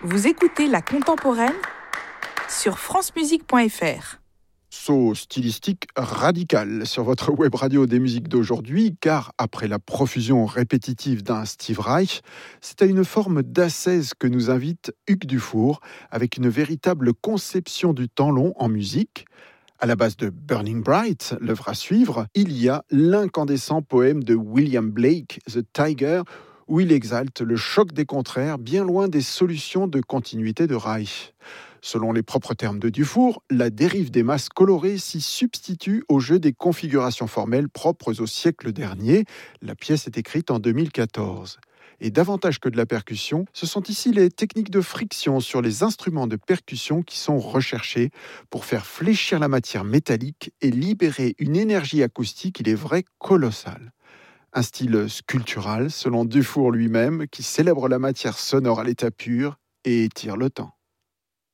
Vous écoutez La Contemporaine sur francemusique.fr. Saut stylistique radical sur votre web radio des musiques d'aujourd'hui, car après la profusion répétitive d'un Steve Reich, c'est à une forme d'ascèse que nous invite Hugues Dufour, avec une véritable conception du temps long en musique. À la base de Burning Bright, l'œuvre à suivre, il y a l'incandescent poème de William Blake, The Tiger, où il exalte le choc des contraires, bien loin des solutions de continuité de Reich. Selon les propres termes de Dufour, la dérive des masses colorées s'y substitue au jeu des configurations formelles propres au siècle dernier. La pièce est écrite en 2014. Et davantage que de la percussion, ce sont ici les techniques de friction sur les instruments de percussion qui sont recherchées pour faire fléchir la matière métallique et libérer une énergie acoustique, il est vrai, colossale. Un style sculptural, selon Dufour lui-même, qui célèbre la matière sonore à l'état pur et étire le temps.